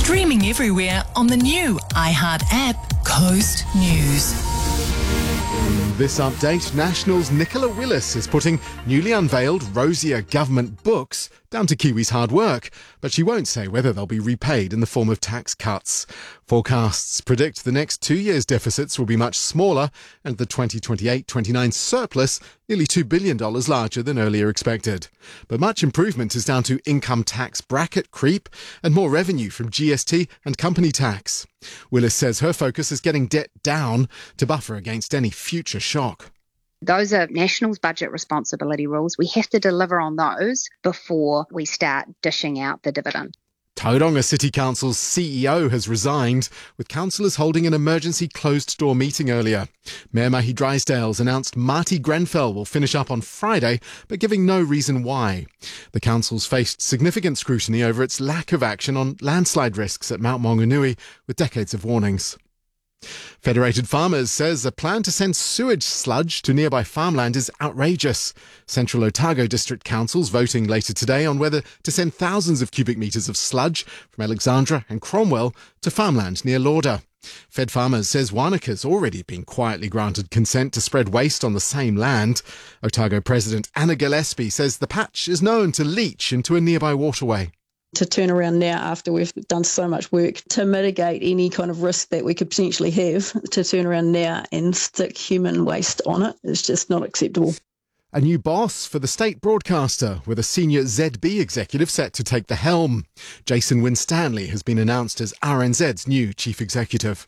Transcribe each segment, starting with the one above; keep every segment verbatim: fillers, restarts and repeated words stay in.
Streaming everywhere on the new iHeart app, Coast News. This update, National's Nicola Willis is putting newly unveiled Rosier government books down to Kiwis' hard work, but she won't say whether they'll be repaid in the form of tax cuts. Forecasts predict the next two years' deficits will be much smaller and the twenty twenty-eight twenty-nine surplus nearly two billion dollars larger than earlier expected. But much improvement is down to income tax bracket creep and more revenue from G S T and company tax. Willis says her focus is getting debt down to buffer against any future shock. Those are National's budget responsibility rules. We have to deliver on those before we start dishing out the dividend. Tauranga City Council's C E O has resigned, with councillors holding an emergency closed-door meeting earlier. Mayor Mahi Drysdale's announced Marty Grenfell will finish up on Friday, but giving no reason why. The council's faced significant scrutiny over its lack of action on landslide risks at Mount Maunganui, with decades of warnings. Federated Farmers says a plan to send sewage sludge to nearby farmland is outrageous. Central Otago District Council's voting later today on whether to send thousands of cubic metres of sludge from Alexandra and Cromwell to farmland near Lauder. Fed Farmers says Wanaka's already been quietly granted consent to spread waste on the same land. Otago President Anna Gillespie says the patch is known to leach into a nearby waterway. To turn around now after we've done so much work to mitigate any kind of risk that we could potentially have, to turn around now and stick human waste on it is just not acceptable. A new boss for the state broadcaster, with a senior Z B executive set to take the helm. Jason Winstanley has been announced as R N Z's new chief executive.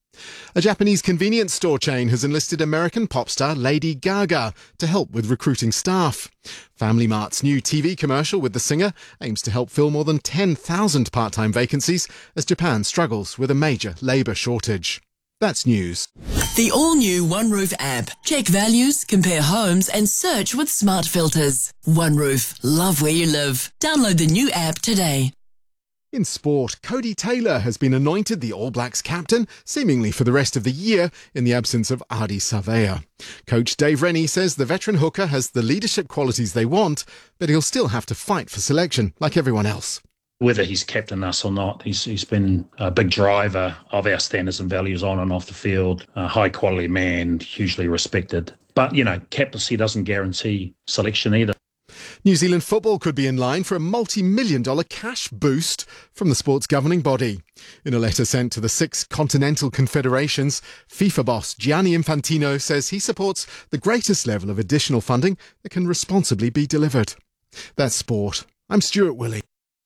A Japanese convenience store chain has enlisted American pop star Lady Gaga to help with recruiting staff. Family Mart's new T V commercial with the singer aims to help fill more than ten thousand part-time vacancies as Japan struggles with a major labour shortage. That's news. The all-new OneRoof app. Check values, compare homes and search with smart filters. OneRoof. Love where you live. Download the new app today. In sport, Cody Taylor has been anointed the All Blacks captain, seemingly for the rest of the year, in the absence of Ardie Savea. Coach Dave Rennie says the veteran hooker has the leadership qualities they want, but he'll still have to fight for selection, like everyone else. Whether he's captained us or not, he's, he's been a big driver of our standards and values on and off the field, a high-quality man, hugely respected. But, you know, captaincy doesn't guarantee selection either. New Zealand football could be in line for a multi-million dollar cash boost from the sport's governing body. In a letter sent to the six continental confederations, FIFA boss Gianni Infantino says he supports the greatest level of additional funding that can responsibly be delivered. That's sport. I'm Stuart Willey.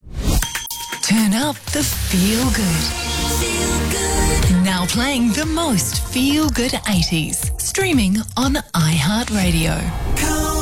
Turn up the feel good. Feel good. Now playing the most feel good eighties. Streaming on iHeartRadio.